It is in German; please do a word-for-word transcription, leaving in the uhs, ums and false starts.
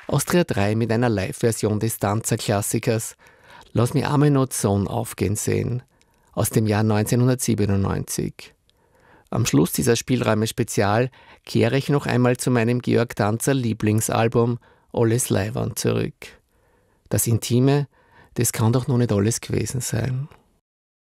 Austria drei mit einer Live-Version des Danzer-Klassikers Lass mich einmal noch die Sonne aufgehen sehen aus dem Jahr neunzehnhundertsiebenundneunzig. Am Schluss dieser Spielräume-Spezial kehre ich noch einmal zu meinem Georg Danzer Lieblingsalbum Alles Leiwand zurück. Das Intime, das kann doch noch nicht alles gewesen sein.